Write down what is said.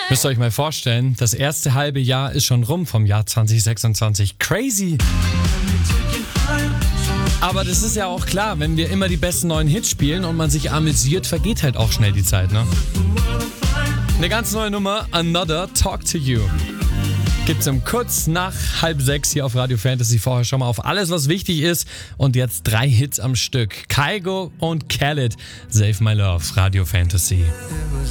Müsst ihr euch mal vorstellen, das erste halbe Jahr ist schon rum vom Jahr 2026. Crazy! Aber das ist ja auch klar, wenn wir immer die besten neuen Hits spielen und man sich amüsiert, vergeht halt auch schnell die Zeit, ne? Eine ganz neue Nummer, Another Talk to You. Gibt's um kurz nach 5:30 hier auf Radio Fantasy. Vorher schon mal auf alles, was wichtig ist. Und jetzt 3 Hits am Stück. Kygo und Khaled, Save My Love, Radio Fantasy.